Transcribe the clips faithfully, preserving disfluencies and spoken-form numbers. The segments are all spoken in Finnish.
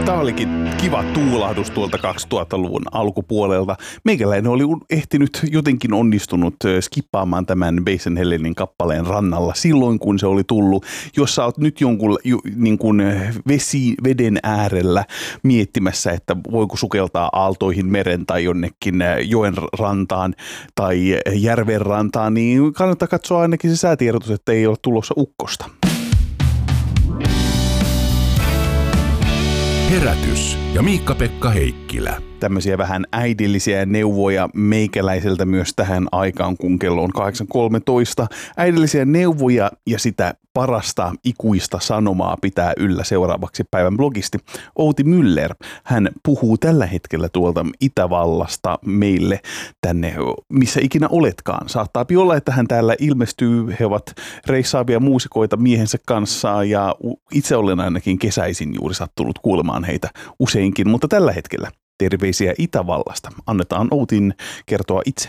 Tämä olikin kiva tuulahdus tuolta kaksituhattaluvun alkupuolelta. Meikäläinen oli ehtinyt jotenkin onnistunut skippaamaan tämän Basen Hellenin kappaleen rannalla silloin, kun se oli tullut. Jos sä oot nyt jonkun niin kuin vesi, veden äärellä miettimässä, että voiko sukeltaa aaltoihin meren tai jonnekin joen rantaan tai järven rantaan, niin kannattaa katsoa ainakin se säätiedotus, että ei ole tulossa ukkosta. Herätys ja Miikka-Pekka Heikkilä. Tämmöisiä vähän äidillisiä neuvoja meikäläiseltä myös tähän aikaan, kun kello on kahdeksan kolmetoista. Äidillisiä neuvoja ja sitä parasta ikuista sanomaa pitää yllä seuraavaksi päivän blogisti Outi Müller. Hän puhuu tällä hetkellä tuolta Itävallasta meille tänne, missä ikinä oletkaan. Saattaa olla, että hän täällä ilmestyy. He ovat reissaavia muusikoita miehensä kanssa ja itse olen ainakin kesäisin juuri sattunut kuulemaan heitä useinkin, mutta tällä hetkellä terveisiä Itävallasta. Annetaan Outin kertoa itse.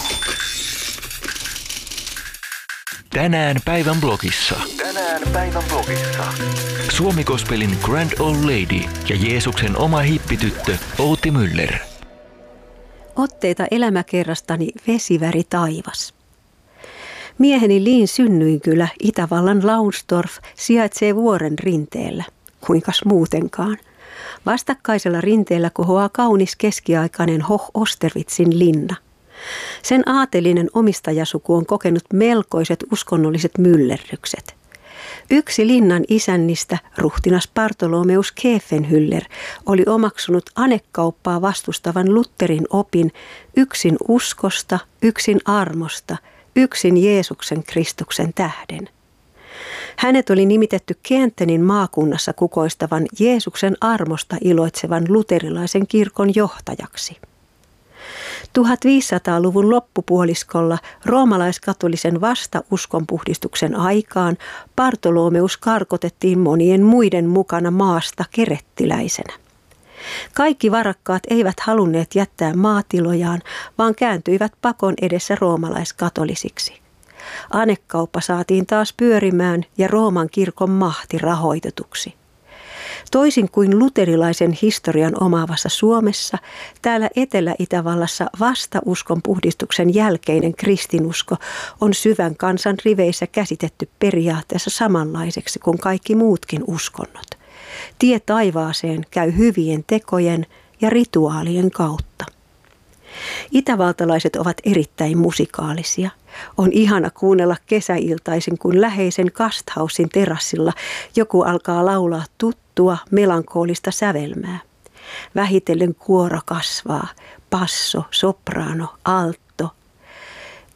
Tänään päivän blogissa. Tänään päivän blogissa. Suomi Gospelin Grand Old Lady ja Jeesuksen oma hippityttö Outi Müller. Otteita elämäkerrastani Vesiväri taivas. Mieheni Liin synnyinkylä Itävallan Launstorf sijaitsee vuoren rinteellä. Kuinkas muutenkaan? Vastakkaisella rinteellä kohoaa kaunis keskiaikainen Hoch Osterwitzin linna. Sen aatelinen omistajasuku on kokenut melkoiset uskonnolliset myllerrykset. Yksi linnan isännistä, ruhtinas Bartholomeus Kefenhüller, oli omaksunut anekauppaa vastustavan Lutherin opin yksin uskosta, yksin armosta, yksin Jeesuksen Kristuksen tähden. Hänet oli nimitetty Kentenin maakunnassa kukoistavan Jeesuksen armosta iloitsevan luterilaisen kirkon johtajaksi. tuhatviisisataaluvun loppupuoliskolla roomalaiskatolisen vastauskonpuhdistuksen aikaan Bartholomeus karkotettiin monien muiden mukana maasta kerettiläisenä. Kaikki varakkaat eivät halunneet jättää maatilojaan, vaan kääntyivät pakon edessä roomalaiskatolisiksi. Anekauppa saatiin taas pyörimään ja Rooman kirkon mahti rahoitetuksi. Toisin kuin luterilaisen historian omaavassa Suomessa, täällä Etelä-Itävallassa vasta uskonpuhdistuksen jälkeinen kristinusko on syvän kansan riveissä käsitetty periaatteessa samanlaiseksi kuin kaikki muutkin uskonnot. Tie taivaaseen käy hyvien tekojen ja rituaalien kautta. Itävaltalaiset ovat erittäin musikaalisia. On ihana kuunnella kesäiltaisin, kun läheisen Kasthausin terassilla joku alkaa laulaa tuttua melankoolista sävelmää. Vähitellen kuoro kasvaa, basso, soprano, alt